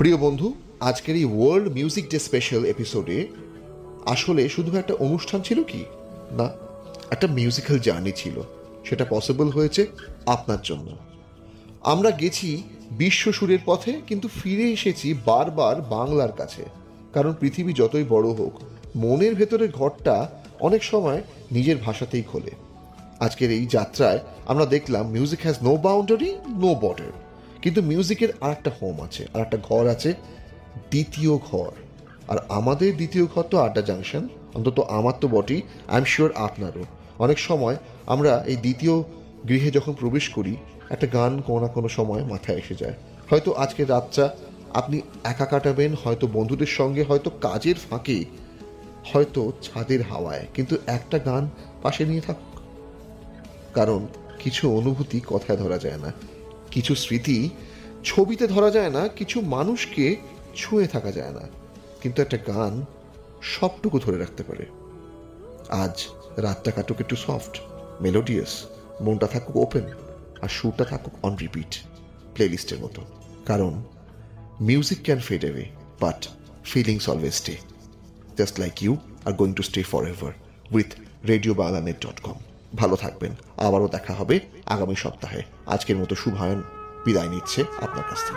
প্রিয় বন্ধু, আজকের এই ওয়ার্ল্ড মিউজিক ডে স্পেশাল এপিসোডে আসলে শুধু একটা অনুষ্ঠান ছিল কি না, একটা মিউজিক্যাল জার্নি ছিল। সেটা পসিবল হয়েছে আপনার জন্য। আমরা গেছি বিশ্ব সুরের পথে, কিন্তু ফিরে এসেছি বারবার বাংলার কাছে। কারণ পৃথিবী যতই বড় হোক, মনের ভেতরের ঘরটা অনেক সময় নিজের ভাষাতেই খোলে। আজকের এই যাত্রায় আমরা দেখলাম music has no boundary, no border. কিন্তু মিউজিকের আর একটা হোম আছে, আর একটা ঘর আছে, দ্বিতীয় ঘর। আর আমাদের দ্বিতীয় ঘর তো আড্ডা জাংশন, অন্তত আমার তো বটেই, আই এম শিওর আপনারও। অনেক সময় আমরা এই দ্বিতীয় গৃহে যখন প্রবেশ করি, একটা গান কোনো না কোনো সময় মাথায় এসে যায়। হয়তো আজকের রাতটা আপনি একা কাটাবেন, হয়তো বন্ধুদের সঙ্গে, হয়তো কাজের ফাঁকে, হয়তো ছাদের হাওয়ায়, কিন্তু একটা গান পাশে নিয়ে থাকুক। কারণ কিছু অনুভূতি কথায় ধরা যায় না, কিছু স্মৃতি ছবিতে ধরা যায় না, কিছু মানুষকে ছুঁয়ে থাকা যায় না, কিন্তু একটা গান সবটুকু ধরে রাখতে পারে। আজ রাতটা কাটুক একটু সফট, মেলোডিয়াস, মনটা থাকুক ওপেন, আর সুরটা থাকুক অন রিপিট, প্লেলিস্টের মতো। কারণ music can fade away, but feelings always stay. Just like you are going to stay for ever with radiobaanglanet.com। ভালো থাকবেন, আবারও দেখা হবে আগামী সপ্তাহে। আজকের মতো শুভায়ন বিদায় নিচ্ছে আপনার কাছ থেকে।